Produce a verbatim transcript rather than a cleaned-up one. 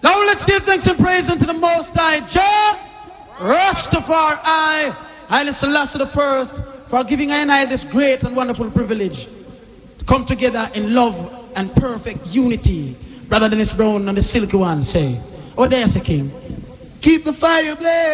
Now let's give thanks and praise unto the Most High, Jah Rastafari, Haile Selassie the First, for giving I and I this great and wonderful privilege to come together in love and perfect unity. Brother Dennis Brown and the Silky One say, oh, there's a king. Keep the fire blazing.